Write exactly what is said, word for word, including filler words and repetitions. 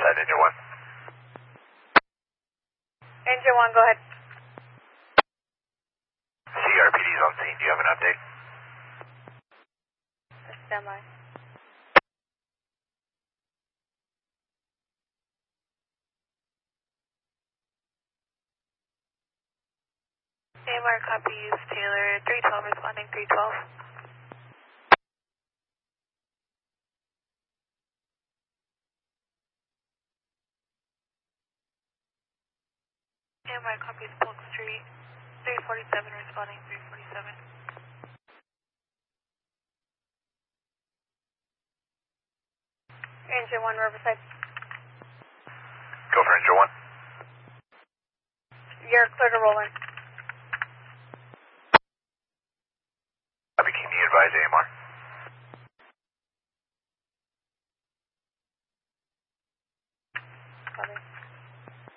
Riverside, Engine one. Engine one, go ahead. C R P D's on scene. Do you have an update? Stand by. A M R copies, Taylor, three twelve responding, three twelve. A M R copies, Polk Street, three forty-seven responding, three forty-seven. Engine one, Riverside. Go for Engine one. You're clear to roll in. Copy, can you advise A M R? Copy.